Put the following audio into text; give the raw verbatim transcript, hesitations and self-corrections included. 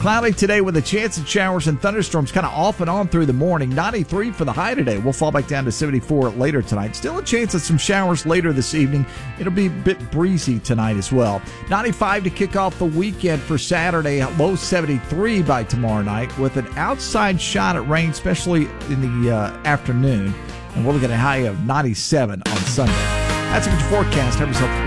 Cloudy today with a chance of showers and thunderstorms kind of off and on through the morning. ninety-three for the high today. We'll fall back down to seventy-four later tonight. Still a chance of some showers later this evening. It'll be a bit breezy tonight as well. ninety-five to kick off the weekend for Saturday. Low seventy-three by tomorrow night with an outside shot at rain, especially in the uh, afternoon. And we'll look at a high of ninety-seven on Sunday. That's a good forecast. Have yourself a